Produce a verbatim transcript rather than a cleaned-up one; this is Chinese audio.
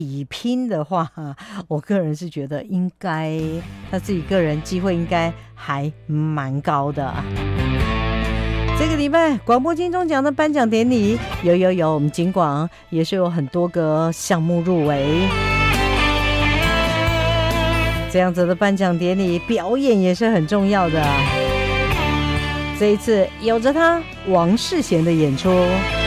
比拼的话，我个人是觉得应该他自己个人机会应该还蛮高的。这个礼拜广播金钟奖的颁奖典礼有有有，我们金广也是有很多个项目入围，这样子的颁奖典礼表演也是很重要的。这一次有着他王世贤的演出。